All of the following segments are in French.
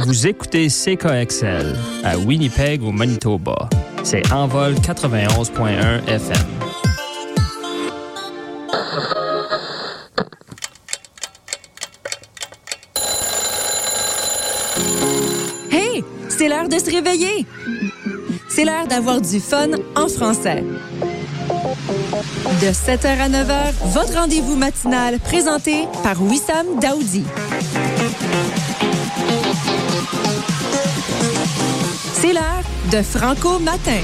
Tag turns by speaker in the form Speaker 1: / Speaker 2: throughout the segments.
Speaker 1: Vous écoutez CKXL à Winnipeg au Manitoba. C'est Envol 91.1 FM.
Speaker 2: Hey, c'est l'heure de se réveiller. C'est l'heure d'avoir du fun en français. De 7h à 9h, votre rendez-vous matinal présenté par Wissam Daoudi. C'est l'heure de Franco Matin.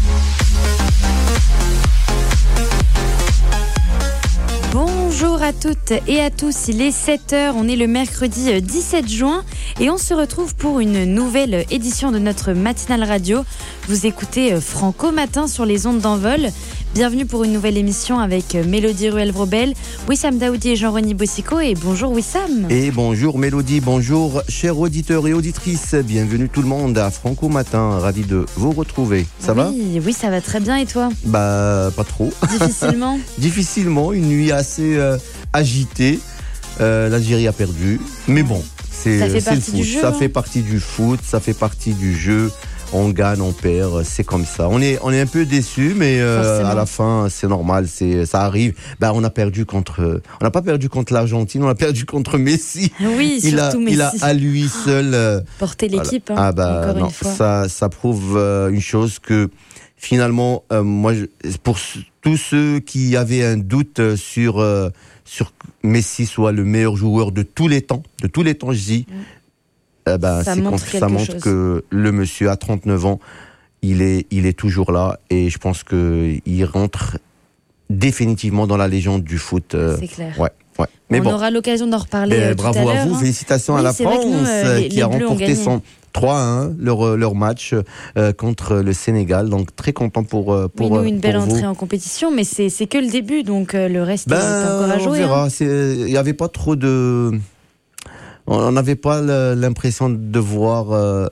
Speaker 3: Bonjour à toutes et à tous, il est 7h, on est le mercredi 17 juin et on se retrouve pour une nouvelle édition de notre matinale radio. Vous écoutez Franco Matin sur les ondes d'Envol. Bienvenue pour une nouvelle émission avec Mélodie Ruel-Vrobel, Wissam Daoudi et Jean-René Bossico. Et bonjour Wissam.
Speaker 4: Et bonjour Mélodie, bonjour chers auditeurs et auditrices. Bienvenue tout le monde à Franco Matin, ravi de vous retrouver. Ça va ?
Speaker 3: Oui, ça va très bien et toi ?
Speaker 4: Bah, pas trop.
Speaker 3: Difficilement.
Speaker 4: Difficilement, une nuit assez agitée. L'Algérie a perdu, mais bon, c'est le foot.
Speaker 3: Jeu,
Speaker 4: ça fait partie du foot, ça fait partie du jeu. On gagne, on perd, c'est comme ça. On est un peu déçus, mais à la fin, c'est normal, ça arrive. On n'a pas perdu contre l'Argentine, on a perdu contre Messi.
Speaker 3: Oui, surtout Messi.
Speaker 4: Il a à lui seul
Speaker 3: porté l'équipe.
Speaker 4: Voilà.
Speaker 3: Encore une fois.
Speaker 4: Ça prouve une chose que finalement, pour tous ceux qui avaient un doute sur Messi soit le meilleur joueur de tous les temps, je dis. Ça montre que le monsieur à 39 ans, il est toujours là et je pense qu'il rentre définitivement dans la légende du foot.
Speaker 3: C'est clair.
Speaker 4: Ouais.
Speaker 3: Mais on aura l'occasion d'en reparler tout à l'heure.
Speaker 4: Bravo à vous, félicitations à la France qui a remporté son 3-1 leur match contre le Sénégal. Donc très content pour
Speaker 3: nous, une belle
Speaker 4: pour
Speaker 3: entrée
Speaker 4: vous.
Speaker 3: en compétition, mais c'est que le début, donc le reste est encore à jouer.
Speaker 4: On verra. Il n'y avait pas trop de... On n'avait pas l'impression de voir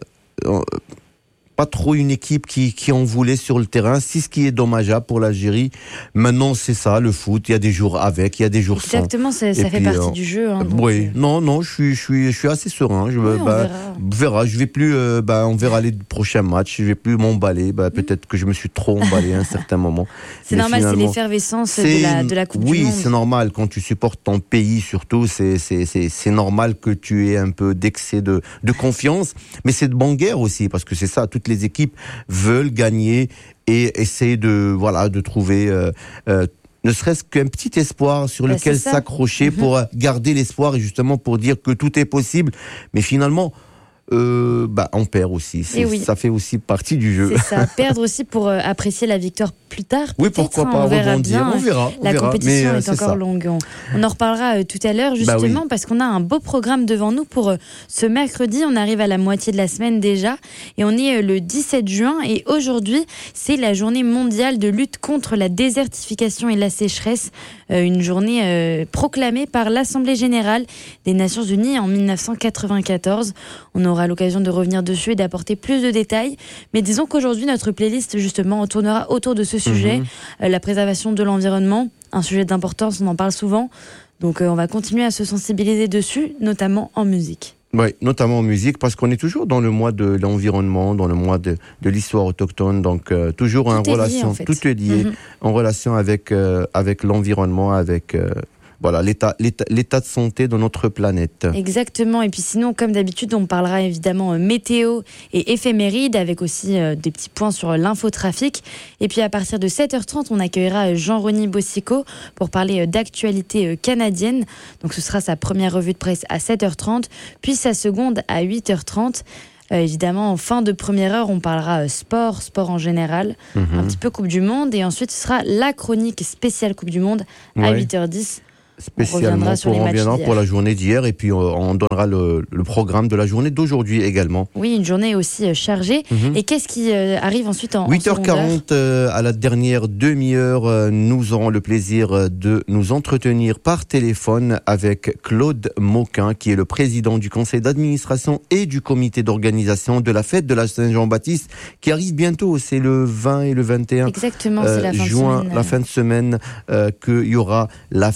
Speaker 4: pas trop une équipe qui en voulait sur le terrain. C'est ce qui est dommageable pour l'Algérie. Maintenant, c'est ça, le foot. Il y a des jours avec, il y a des jours sans.
Speaker 3: Exactement, ça fait partie du jeu.
Speaker 4: Oui, non, je suis assez serein. On verra. Je vais plus. On verra les prochains matchs. Je vais plus m'emballer. Peut-être que je me suis trop emballé à un certain moment.
Speaker 3: C'est normal, c'est l'effervescence de la Coupe du Monde.
Speaker 4: Oui, c'est normal. Quand tu supportes ton pays, surtout, c'est normal que tu aies un peu d'excès de confiance. Mais c'est de bonne guerre aussi, parce que c'est ça. Toutes les équipes veulent gagner et essayer de trouver ne serait-ce qu'un petit espoir sur lequel s'accrocher pour garder l'espoir et justement pour dire que tout est possible. Mais finalement, on perd aussi. Ça fait aussi partie du jeu.
Speaker 3: C'est ça, perdre aussi pour apprécier la victoire plus tard.
Speaker 4: Oui, pourquoi pas rebondir. On verra.
Speaker 3: La compétition est encore longue. On en reparlera tout à l'heure, justement, parce qu'on a un beau programme devant nous pour ce mercredi. On arrive à la moitié de la semaine déjà. Et on est le 17 juin. Et aujourd'hui, c'est la journée mondiale de lutte contre la désertification et la sécheresse. Une journée proclamée par l'Assemblée générale des Nations Unies en 1994. On aura l'occasion de revenir dessus et d'apporter plus de détails. Mais disons qu'aujourd'hui, notre playlist, justement, tournera autour de ce sujet, la préservation de l'environnement, un sujet d'importance, on en parle souvent. Donc, on va continuer à se sensibiliser dessus, notamment en musique.
Speaker 4: Oui, notamment en musique, parce qu'on est toujours dans le mois de l'environnement, dans le mois de l'histoire autochtone, donc toujours en relation, lié, en fait. Tout est lié, en relation avec l'environnement, avec... l'état de santé de notre planète.
Speaker 3: Exactement. Et puis sinon, comme d'habitude, on parlera évidemment météo et éphéméride, avec aussi des petits points sur l'infotrafic. Et puis à partir de 7h30, on accueillera Jean-René Bossico pour parler d'actualité canadienne. Donc ce sera sa première revue de presse à 7h30, puis sa seconde à 8h30. Évidemment, en fin de première heure, on parlera sport en général, un petit peu Coupe du Monde. Et ensuite, ce sera la chronique spéciale Coupe du Monde à 8h10.
Speaker 4: Spécialement on reviendra pour la journée d'hier et puis on donnera le programme de la journée d'aujourd'hui également.
Speaker 3: Oui, une journée aussi chargée. Et qu'est-ce qui arrive ensuite en
Speaker 4: 8h40 à la dernière demi-heure, nous aurons le plaisir de nous entretenir par téléphone avec Claude Moquin, qui est le président du conseil d'administration et du comité d'organisation de la fête de la Saint-Jean-Baptiste qui arrive bientôt, c'est le 20 et le 21
Speaker 3: Exactement, c'est la fin
Speaker 4: juin,
Speaker 3: de semaine.
Speaker 4: la fin de semaine qu'il y aura la fête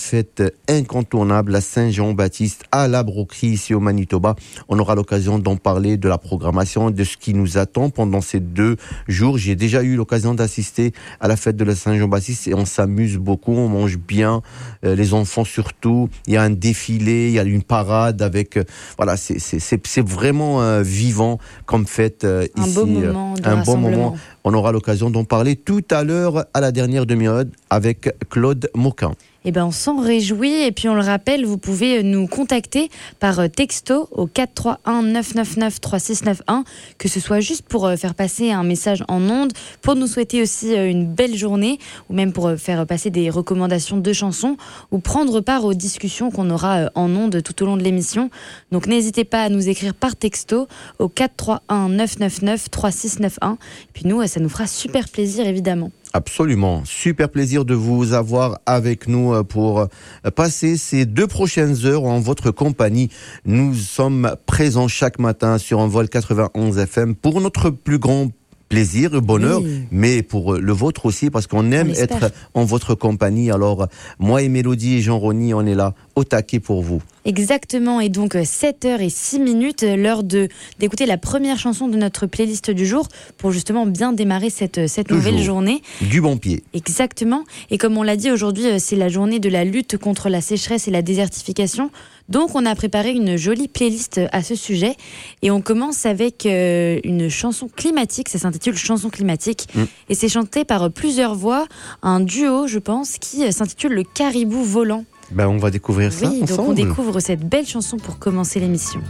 Speaker 4: incontournable à Saint-Jean-Baptiste, à la Broquerie, ici au Manitoba. On aura l'occasion d'en parler, de la programmation, de ce qui nous attend pendant ces 2 jours. J'ai déjà eu l'occasion d'assister à la fête de la Saint-Jean-Baptiste et on s'amuse beaucoup, on mange bien, les enfants surtout. Il y a un défilé, il y a une parade avec... voilà, c'est vraiment vivant comme fête ici.
Speaker 3: Un bon moment.
Speaker 4: On aura l'occasion d'en parler tout à l'heure à la dernière demi-heure avec Claude Moquin.
Speaker 3: Eh ben, on s'en réjouit et puis on le rappelle, vous pouvez nous contacter par texto au 431 999 3691, que ce soit juste pour faire passer un message en ondes, pour nous souhaiter aussi une belle journée ou même pour faire passer des recommandations de chansons ou prendre part aux discussions qu'on aura en ondes tout au long de l'émission. Donc n'hésitez pas à nous écrire par texto au 431 999 3691 et puis nous, ça nous fera super plaisir évidemment.
Speaker 4: Absolument. Super plaisir de vous avoir avec nous pour passer ces 2 prochaines heures en votre compagnie. Nous sommes présents chaque matin sur Envol 91 FM pour notre plus grand plaisir, bonheur, mais pour le vôtre aussi, parce qu'on aime être en votre compagnie. Alors, moi et Mélodie et Jean-Rony, on est là, au taquet pour vous.
Speaker 3: Exactement, et donc 7h06, l'heure d'écouter la première chanson de notre playlist du jour, pour justement bien démarrer cette nouvelle journée.
Speaker 4: Du bon pied.
Speaker 3: Exactement, et comme on l'a dit aujourd'hui, c'est la journée de la lutte contre la sécheresse et la désertification. Donc on a préparé une jolie playlist à ce sujet et on commence avec une chanson climatique, ça s'intitule Chanson climatique et c'est chanté par plusieurs voix, un duo je pense qui s'intitule Le Caribou Volant.
Speaker 4: Ben on va découvrir ça ensemble.
Speaker 3: Donc on découvre cette belle chanson pour commencer l'émission.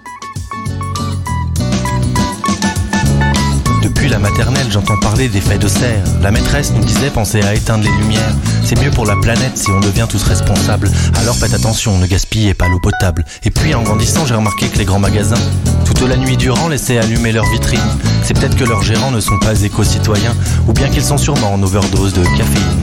Speaker 5: Depuis la maternelle, j'entends parler d'effets de serre. La maîtresse nous disait penser à éteindre les lumières. C'est mieux pour la planète si on devient tous responsables. Alors faites attention, ne gaspillez pas l'eau potable. Et puis en grandissant, j'ai remarqué que les grands magasins, toute la nuit durant, laissaient allumer leurs vitrines. C'est peut-être que leurs gérants ne sont pas éco-citoyens, ou bien qu'ils sont sûrement en overdose de caféine.